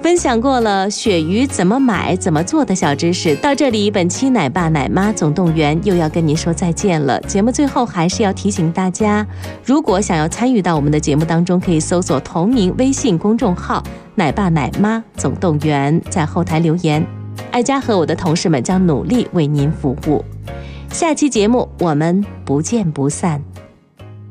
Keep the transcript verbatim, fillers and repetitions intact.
分享过了鳕鱼怎么买怎么做的小知识，到这里本期奶爸奶妈总动员又要跟您说再见了。节目最后还是要提醒大家，如果想要参与到我们的节目当中，可以搜索同名微信公众号奶爸奶妈总动员，在后台留言，艾佳和我的同事们将努力为您服务。下期节目我们不见不散。